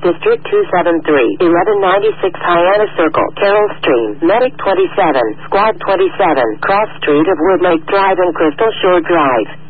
District 273, 1196 Hyannis Circle, Carroll Stream, Medic 27, Squad 27, Cross Street of Woodlake Drive and Crystal Shore Drive.